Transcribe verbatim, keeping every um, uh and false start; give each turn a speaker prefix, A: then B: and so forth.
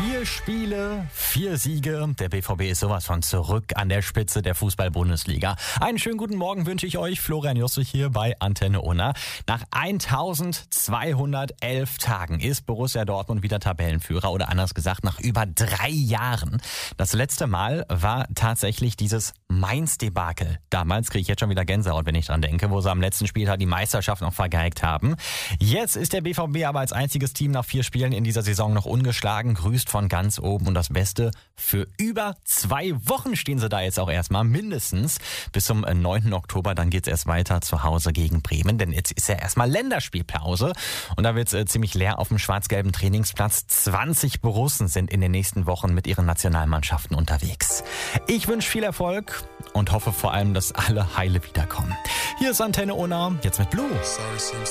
A: Vier Spiele, vier Siege. Der B V B ist sowas von zurück an der Spitze der Fußball-Bundesliga. Einen schönen guten Morgen wünsche ich euch. Florian Josse hier bei Antenne Unna. Nach eintausendzweihundertelf Tagen ist Borussia Dortmund wieder Tabellenführer, oder anders gesagt nach über drei Jahren. Das letzte Mal war tatsächlich dieses Mainz-Debakel. Damals kriege ich jetzt schon wieder Gänsehaut, wenn ich dran denke, wo sie am letzten Spieltag die Meisterschaft noch vergeigt haben. Jetzt ist der B V B aber als einziges Team nach vier Spielen in dieser Saison noch ungeschlagen, grüßt von ganz oben, und das Beste, für über zwei Wochen stehen sie da jetzt auch erstmal, mindestens bis zum neunten Oktober, dann geht's erst weiter zu Hause gegen Bremen, denn jetzt ist ja erstmal Länderspielpause und da wird's äh, ziemlich leer auf dem schwarz-gelben Trainingsplatz. zwanzig Borussen sind in den nächsten Wochen mit ihren Nationalmannschaften unterwegs. Ich wünsche viel Erfolg und hoffe vor allem, dass alle heile wiederkommen. Hier ist Antenne Unna, jetzt mit Blue.